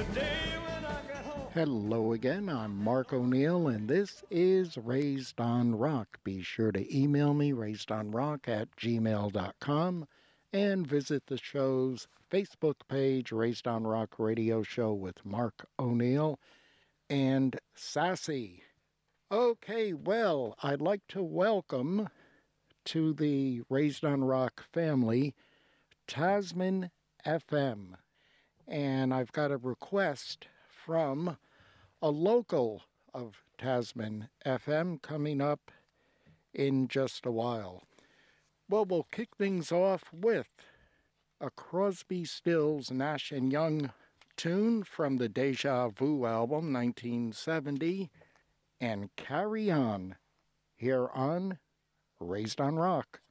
Hello again, I'm Mark O'Neill, and this is Raised on Rock. Be sure to email me, raisedonrock@gmail.com, and visit the show's Facebook page, Raised on Rock Radio Show with Mark O'Neill and Sassy. Okay, well, I'd like to welcome to the Raised on Rock family, Tasman FM. And I've got a request from a local of Tasman FM coming up in just a while. Well, we'll kick things off with a Crosby, Stills, Nash & Young tune from the Deja Vu album, 1970, and Carry On, here on Raised on Rock.